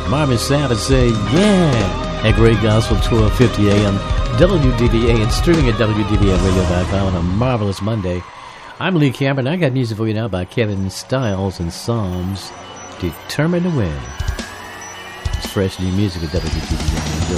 Marvin Savage say, yeah, at Great Gospel 1250 AM, WDVA, and streaming at WDVAradio.com on a marvelous Monday. I'm Lee Cameron. I got music for you now by Kevin Stiles and Psalms, Determined to Win. It's fresh new music at WDVA. Enjoy.